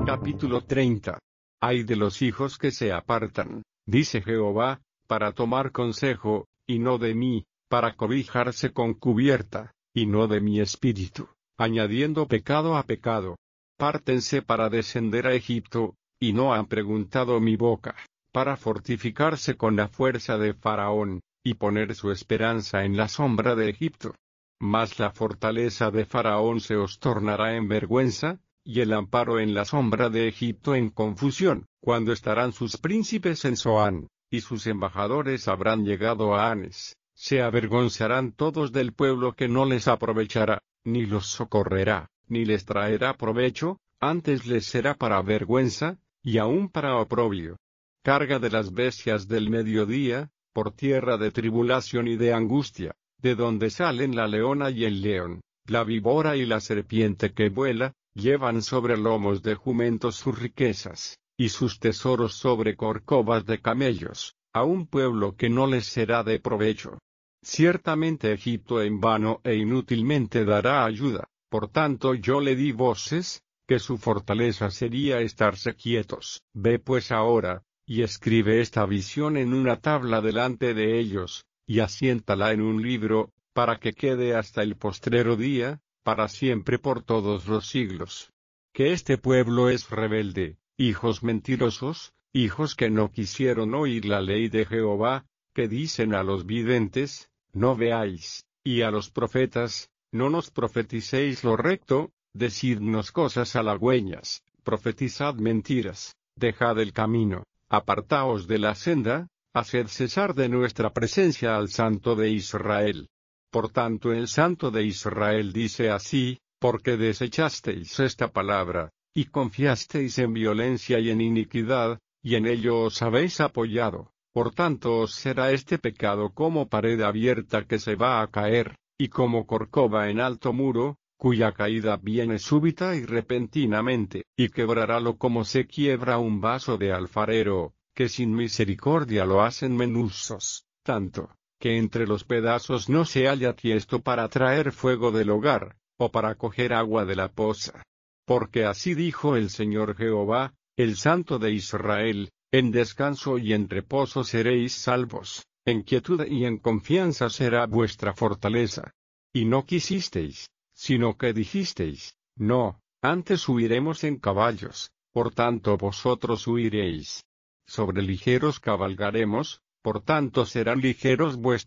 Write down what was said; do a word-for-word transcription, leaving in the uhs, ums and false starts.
Capítulo treinta. Ay de los hijos que se apartan, dice Jehová, para tomar consejo, y no de mí, para cobijarse con cubierta, y no de mi espíritu, añadiendo pecado a pecado. Pártense para descender a Egipto, y no han preguntado mi boca, para fortificarse con la fuerza de Faraón, y poner su esperanza en la sombra de Egipto. Mas la fortaleza de Faraón se os tornará en vergüenza, y el amparo en la sombra de Egipto en confusión, cuando estarán sus príncipes en Zoán, y sus embajadores habrán llegado a Hanes. Se avergonzarán todos del pueblo que no les aprovechará, ni los socorrerá, ni les traerá provecho, antes les será para vergüenza, y aún para oprobio. Carga de las bestias del mediodía, por tierra de tribulación y de angustia, de donde salen la leona y el león, la víbora y la serpiente que vuela, llevan sobre lomos de jumentos sus riquezas, y sus tesoros sobre corcovas de camellos, a un pueblo que no les será de provecho. Ciertamente Egipto en vano e inútilmente dará ayuda, por tanto yo le di voces, que su fortaleza sería estarse quietos. Ve pues ahora, y escribe esta visión en una tabla delante de ellos, y asiéntala en un libro, para que quede hasta el postrero día, para siempre por todos los siglos. Que este pueblo es rebelde, hijos mentirosos, hijos que no quisieron oír la ley de Jehová, que dicen a los videntes, no veáis, y a los profetas, no nos profeticéis lo recto, decidnos cosas halagüeñas, profetizad mentiras, dejad el camino, apartaos de la senda, haced cesar de nuestra presencia al Santo de Israel. Por tanto el Santo de Israel dice así, porque desechasteis esta palabra, y confiasteis en violencia y en iniquidad, y en ello os habéis apoyado, por tanto os será este pecado como pared abierta que se va a caer, y como corcova en alto muro, cuya caída viene súbita y repentinamente, y quebrarálo como se quiebra un vaso de alfarero, que sin misericordia lo hacen menuzos, tanto que entre los pedazos no se halla tiesto para traer fuego del hogar, o para coger agua de la poza. Porque así dijo el Señor Jehová, el Santo de Israel, en descanso y en reposo seréis salvos, en quietud y en confianza será vuestra fortaleza. Y no quisisteis, sino que dijisteis, no, antes huiremos en caballos, por tanto vosotros huiréis. Sobre ligeros cabalgaremos, por tanto serán ligeros vuestros